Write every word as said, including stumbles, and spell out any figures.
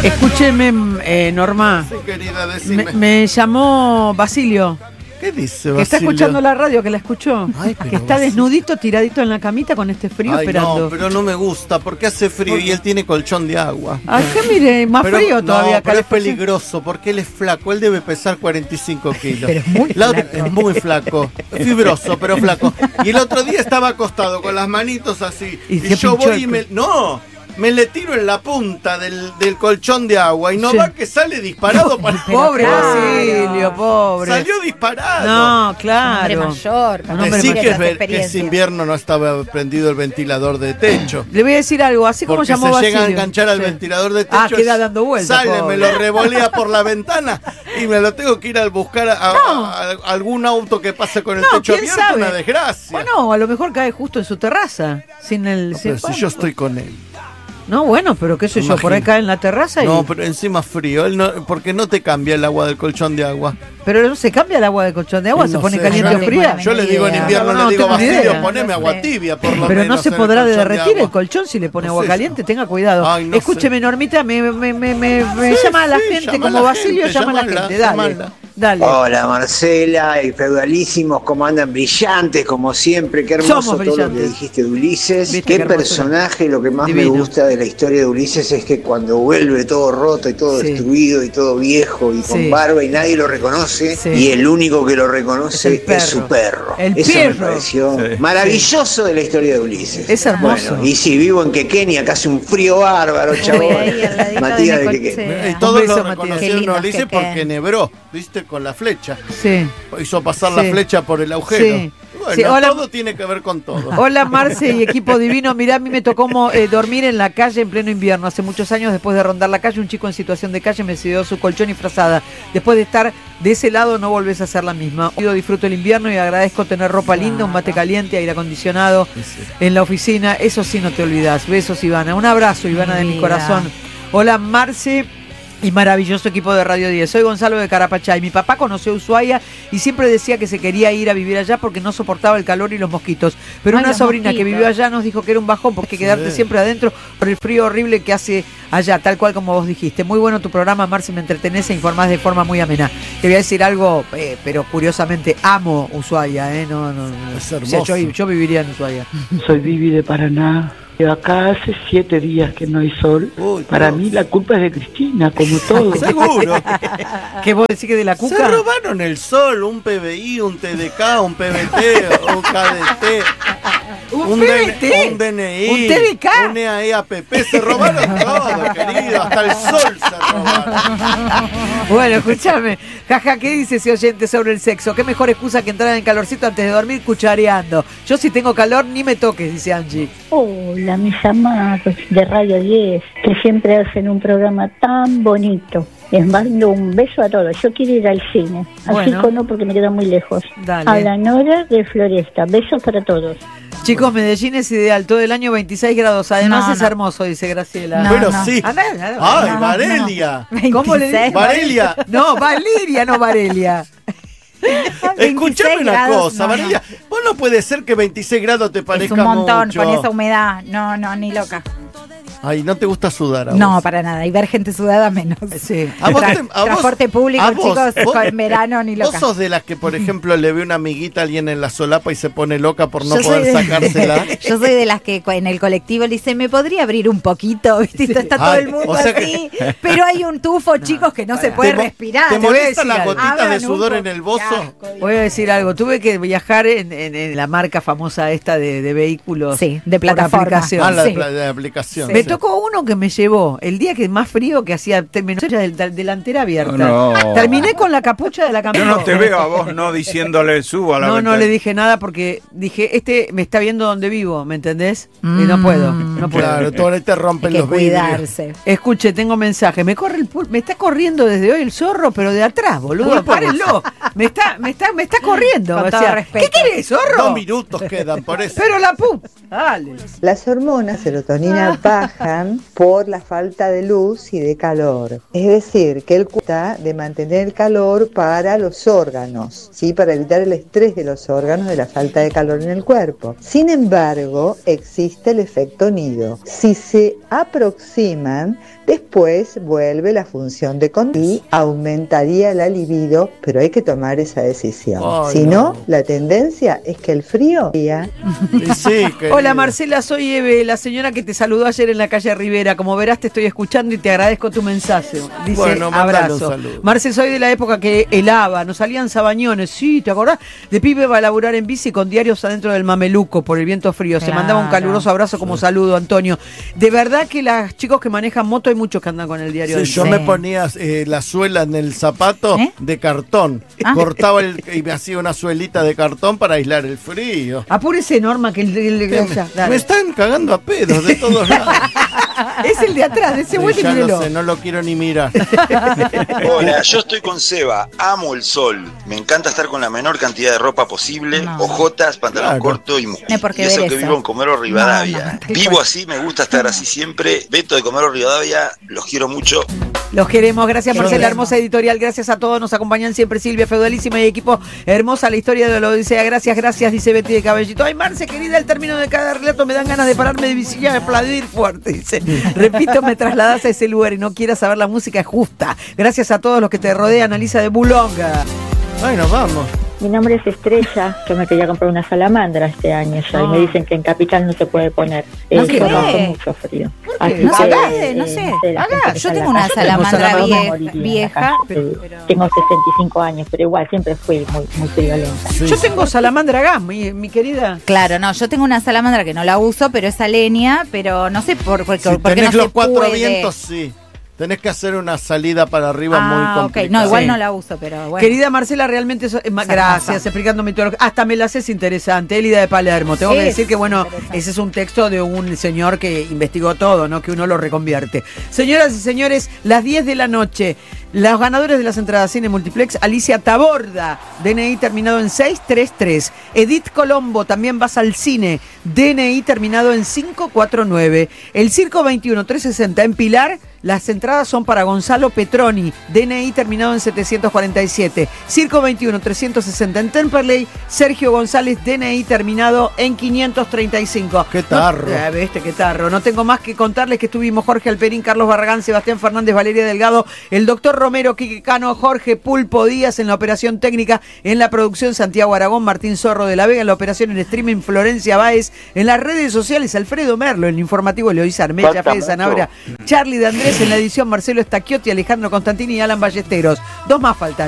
Escúcheme, eh, Norma. Sí, querida, decime. Me, me llamó Basilio. ¿Qué dice Basilio? Que está escuchando la radio, que la escuchó. Ay, que está Basilio. desnudito, tiradito en la camita con este frío Ay, esperando. no, pero no me gusta, porque hace frío y él tiene colchón de agua. Acá, mire, más Pero- frío todavía. No, acá pero le es puse- peligroso, porque él es flaco, él debe pesar cuarenta y cinco kilos. Pero es muy La- flaco. Es muy flaco, fibroso, pero flaco. Y el otro día estaba acostado con las manitos así. Y Y, se yo pinchó voy y el me... ¡No! Me le tiro en la punta del, del colchón de agua y no Sí. va que sale disparado para... Pobre Claro. Basilio, pobre. Salió disparado. No, Hombre claro. mayor. con hombre Decí mayor. que, es esas ver- que experiencias. ese invierno no estaba prendido el ventilador de techo. Le voy a decir algo, así como Porque llamó se Basilio. llega a enganchar al Sí. ventilador de techo. Ah, queda dando vueltas, Sale, pobre. me lo revolea por la ventana y me lo tengo que ir a buscar a, a- No. a- a algún auto que pase con el No, techo ¿quién abierto. sabe? Una desgracia. Bueno, a lo mejor cae justo en su terraza. Sin el. No, sin- pero si bueno, yo estoy con él. No, bueno, pero qué sé yo, por ahí Imagino. cae en la terraza y. No, pero encima frío. Él no, porque no te cambia el agua del colchón de agua. Pero no se cambia el agua del colchón de agua, Y se no pone sé, caliente yo o le- fría. Yo le digo en idea. invierno, No, no le digo, tengo ni Basilio, idea. poneme No agua sé. tibia, por lo Pero menos. no se en el podrá colchón de derretir el agua. colchón si le pone No agua sé. caliente, tenga cuidado. Ay, no Escúcheme, sé. Normita, me, me, me, me, me Sí, llama a la sí, gente llama a como la Basilio, gente, llama a la llamala, gente. Dale, llamala. dale. Hola Marcela y feudalísimos, como andan brillantes como siempre, qué hermoso Somos todo lo que brillantes. dijiste de Ulises, Viste qué qué hermosura. personaje, lo que más Divino. me gusta de la historia de Ulises es que cuando vuelve todo roto y todo Sí. destruido y todo viejo y con Sí. barba y nadie lo reconoce Sí. y el único que lo Es reconoce el es, perro. su perro. El Eso perro. me pareció Sí. maravilloso de la historia de Ulises. Es hermoso. Bueno, y si vivo en Quequén, acá hace un frío bárbaro, chabón. ahí al ladito Matías de de mi Quequén. coche. Y todos Un beso, lo Matías. Qué reconocieron lindo a Ulises que porque queden. nevró, viste, con la flecha. Sí. Hizo pasar Sí. la flecha por el agujero. Sí. Bueno, Sí, hola. todo tiene que ver con todo. Hola Marce y equipo divino, mirá, a mí me tocó mo- eh, dormir en la calle en pleno invierno. Hace muchos años, después de rondar la calle, un chico en situación de calle me cedió su colchón y frazada. Después de estar de ese lado no volvés a hacer la misma. Yo disfruto el invierno y agradezco tener ropa linda, un mate caliente, aire acondicionado en la oficina. Eso sí no te olvidás. Besos, Ivana. Un abrazo, Ivana, de mi Vida. corazón. Hola Marce y maravilloso equipo de Radio diez. Soy Gonzalo de Carapachay. Mi papá conoció Ushuaia y siempre decía que se quería ir a vivir allá porque no soportaba el calor y los mosquitos. Pero Ay, una los sobrina que mosquitos. vivió allá nos dijo que era un bajón porque hay que quedarte Sí. siempre adentro por el frío horrible que hace allá, tal cual como vos dijiste. Muy bueno tu programa, Marce, me entretenés e informás de forma muy amena. Te voy a decir algo, eh, pero curiosamente amo Ushuaia, ¿eh? No, no, no. Es O sea, yo, hermoso. yo viviría en Ushuaia. Soy Vivi de Paraná. Y acá hace siete días que no hay sol. Uy, Para Dios. mí la culpa es de Cristina, como todo. Seguro. ¿Qué vos decís que de la Se cuca? robaron el sol, un P B I, un T D K, un P B T, un K D T, ¿Un D- P B T? un D N I, ¿Un T D K? un E A E A P P. Se robaron todo, querido. Hasta el sol se robaron. Bueno, escúchame. Jaja, ¿qué dice ese oyente sobre el sexo? ¿Qué mejor excusa que entrar en calorcito antes de dormir cuchareando? Yo si tengo calor, ni me toques, dice Angie. Hola, mis amados de Radio diez, que siempre hacen un programa tan bonito. Les mando un beso a todos. Yo quiero ir al cine. Al Bueno. circo no, porque me queda muy lejos. Dale. A la Nora de Floresta. Besos para todos. Chicos, Medellín es ideal, todo el año veintiséis grados. Además No, es no. hermoso, dice Graciela. No, Pero no. sí. Andá, andá, Ay, no, Varelia. ¿Cómo le dices? veintiséis. Varelia. No, Valeria, no Varelia. Escuchame una grados, cosa, no, Varelia. Vos no puede ser que veintiséis grados te Es parezca un montón mucho. con esa humedad. No, no, ni loca. Ay, no te gusta sudar a No, vos. para nada. Y ver gente sudada menos. Sí. A vos Tra- te- a vos- transporte público, a vos- chicos, vos- con verano ni Vos loca. sos de las que, por ejemplo, le ve una amiguita a alguien en la solapa y se pone loca por no Yo soy poder de- sacársela. Yo soy de las que cu- en el colectivo le dicen, ¿me podría abrir un poquito? ¿Viste? Está, está todo Ay, el mundo o sea que- así. Pero hay un tufo, chicos, que no se puede ¿Te mo- respirar. ¿Te voy a molestan decir las algo. gotitas de Abran un sudor po- en el bozo? Qué asco, Dios. Voy a decir algo, tuve que viajar en, en- en la marca famosa esta de, de vehículos. Sí, de por plataforma. aplicación. Ah, la, Sí. la- de la aplicación. Me sí. tocó uno que me llevó el día que más frío que hacía, terminó del, del- delantera abierta. No. Terminé con la capucha de la Yo camioneta. no te veo a vos no diciéndole suba a la No, no ventana. le dije nada porque dije, este me está viendo donde vivo, ¿me entendés? Y Mm. no puedo, no puedo. Claro, todo ahí te Hay rompen que los vidrios. cuidarse. Escuche, tengo mensaje. Me corre el pul- me está corriendo desde hoy el zorro, pero de atrás, boludo. Pulpo, Párenlo. Me está, me está, me está corriendo. Con o todo sea, respeto. ¿qué querés, zorro? Dos minutos quedan, por eso. Pero la puta. Dale. Las hormonas serotonina bajan por la falta de luz y de calor. Es decir, que el cuerpo trata de mantener el calor para los órganos, ¿sí? Para evitar el estrés de los órganos de la falta de calor en el cuerpo. Sin embargo, existe el efecto nido. Si se aproximan, después vuelve la función de control y aumentaría la libido, pero hay que tomar esa decisión. Ay, si no, no. la tendencia es que el frío... Ya, Sí, querido. Hola Marcela, soy Eve, la señora que te saludó ayer en la calle Rivera. Como verás, te estoy escuchando y te agradezco tu mensaje. Dice, Bueno, mándale un abrazo. saludo. Marcel, soy de la época que helaba, nos salían sabañones. Sí, ¿te acordás? De pibe va a laburar en bici con diarios adentro del mameluco por el viento frío. Se Claro. mandaba un caluroso abrazo como saludo, Antonio. De verdad que los chicos que manejan moto hay muchos que andan con el diario Sí, adentro. yo Sí. me ponía eh, la suela en el zapato ¿Eh? de cartón. Ah. Cortaba el, y me hacía una suelita de cartón para aislar el frío. Apúrese, Norma, que el, el- el- ¿Qué ya, me, dale. me están cagando a pedos de todos lados. Es el de atrás, de ese Sí, vuelta y ya mírelo. no sé, no lo quiero ni mirar. Hola, yo estoy con Seba, amo el sol. Me encanta estar con la menor cantidad de ropa posible, No. ojotas, pantalón Claro. corto y mujer. No hay por qué Y eso ver que eso. vivo en Comero Rivadavia. No, no, tal Vivo cual. así, me gusta estar así siempre. Beto de Comero Rivadavia, los quiero mucho. Los queremos, gracias Los Marcela, queremos. hermosa editorial, gracias a todos, nos acompañan siempre Silvia, feudalísima y equipo, hermosa la historia de la Odisea, gracias, gracias, dice Betty de Cabellito. Ay, Marce, querida, al término de cada relato me dan ganas de pararme de bicicleta y aplaudir fuerte, dice. Repito, me trasladas a ese lugar y no quieras saber la música justa. Gracias a todos los que te rodean, Alisa de Bulonga. Bueno, vamos. Mi nombre es Estrella, yo me quería comprar una salamandra este año ya, y me dicen que en Capital no se puede poner. No Eh, se yo puede. bajo mucho frío. Así No se que, puede, no eh, sé. la Haga, gente que yo está en tengo la una calle, salamandra yo me vie- moriría en la vieja, calle. pero- Tengo sesenta y cinco años, pero igual siempre fui muy, muy friolenta. Sí. Yo tengo salamandra gas, mi, mi querida. Claro, no, yo tengo una salamandra que no la uso, pero es leña, pero no sé por, por, Si por qué tenés no los se cuatro puede. vientos, sí. Tenés que hacer una salida para arriba Ah, muy ok. complicada. No, igual Sí. no la uso, pero bueno. Querida Marcela, realmente eso- eh, ma- Esa gracias, cosa. explicándome todo lo que- hasta me la haces interesante, Elida de Palermo. Tengo Sí, que decir que, bueno, interesante. ese es un texto de un señor que investigó todo, ¿no? Que uno lo reconvierte. Señoras y señores, las diez de la noche, los ganadores de las entradas Cine Multiplex, Alicia Taborda, D N I terminado en seis tres tres. Edith Colombo, también vas al cine, D N I terminado en cinco cuatro nueve. El Circo veintiuno trescientos sesenta en Pilar, las entradas son para Gonzalo Petroni, D N I terminado en setecientos cuarenta y siete. Circo veintiuno trescientos sesenta en Temperley, Sergio González, D N I terminado en quinientos treinta y cinco. Qué tarro. No, eh, este, qué tarro. No tengo más que contarles que estuvimos Jorge Alperín, Carlos Barragán, Sebastián Fernández, Valeria Delgado, el doctor Romero, Quique Cano, Jorge Pulpo Díaz en la operación técnica, en la producción Santiago Aragón, Martín Zorro de la Vega, en la operación en streaming Florencia Báez, en las redes sociales Alfredo Merlo, en el informativo Eloísa Armella, Falta Fede Zanabria, mucho. Charlie de Andrés, en la edición Marcelo Estachiotti, Alejandro Constantini y Alan Ballesteros. Dos más faltan.